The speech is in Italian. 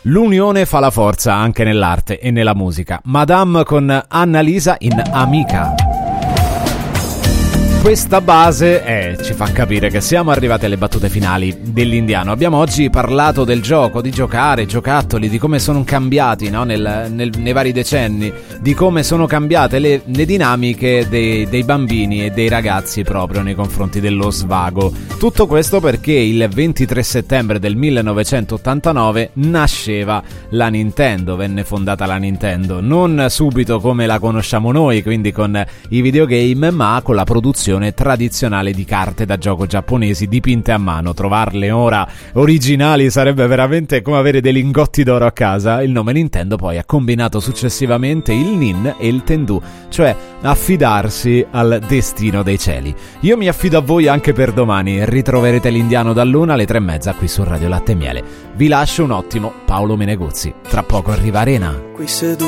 L'unione fa la forza anche nell'arte e nella musica. Madame con Annalisa in Amica. Questa base ci fa capire che siamo arrivati alle battute finali dell'Indiano. Abbiamo oggi parlato del gioco, di giocare, giocattoli, di come sono cambiati, no? nei vari decenni, di come sono cambiate le dinamiche dei bambini e dei ragazzi proprio nei confronti dello svago. Tutto questo perché il 23 settembre del 1989 nasceva la Nintendo, venne fondata la Nintendo, non subito come la conosciamo noi, quindi con i videogame, ma con la produzione tradizionale di carte da gioco giapponesi dipinte a mano. Trovarle ora originali sarebbe veramente come avere dei lingotti d'oro a casa. Il nome Nintendo poi ha combinato successivamente il Nin e il Tendu, cioè affidarsi al destino dei cieli. Io mi affido a voi anche per domani. Ritroverete l'Indiano dall'1 alle 3:30 qui su Radio Latte e Miele. Vi lascio un ottimo Paolo Meneguzzi. Tra poco arriva Arena.